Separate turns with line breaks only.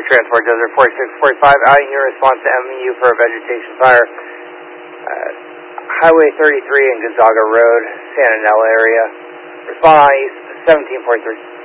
Transport Desert 4645, out in your response to MU for a vegetation fire. Highway 33 and Gonzaga Road, San Anel area. Respond on East 17.3.